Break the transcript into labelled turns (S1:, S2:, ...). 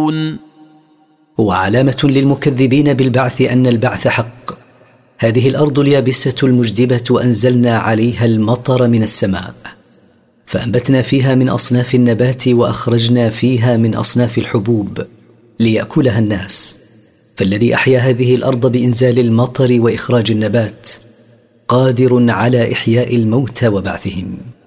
S1: يكذبون.
S2: وعلامة للمكذبين بالبعث أن البعث حق. هذه الأرض اليابسة المجدبة أنزلنا عليها المطر من السماء، فأنبتنا فيها من أصناف النبات، وأخرجنا فيها من أصناف الحبوب ليأكلها الناس. فالذي أحيا هذه الأرض بإنزال المطر وإخراج النبات قادر على إحياء الموتى وبعثهم.